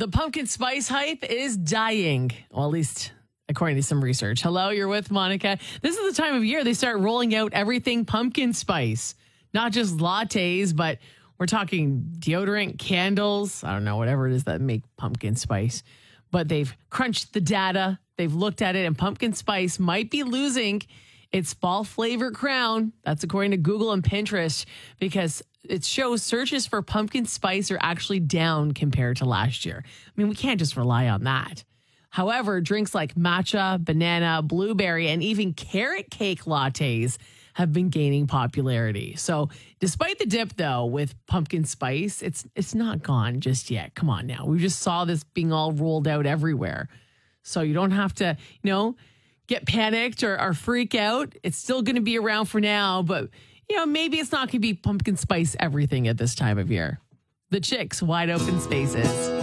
The pumpkin spice hype is dying. Well, at least according to some research. Hello, you're with Monica. This is the time of year they start rolling out everything pumpkin spice. Not just lattes, but we're talking deodorant, candles. I don't know, whatever it is that make pumpkin spice. But they've crunched the data. They've looked at it, and pumpkin spice might be losing its fall flavor crown. That's according to Google and Pinterest, because it shows searches for pumpkin spice are actually down compared to last year. I mean, we can't just rely on that. However, drinks like matcha, banana, blueberry, and even carrot cake lattes have been gaining popularity. So despite the dip, though, with pumpkin spice, it's not gone just yet. Come on now. We just saw this being all rolled out everywhere. So you don't have to, get panicked or freak out. It's still going to be around for now, but maybe it's not going to be pumpkin spice everything at this time of year. The Chicks, Wide Open Spaces.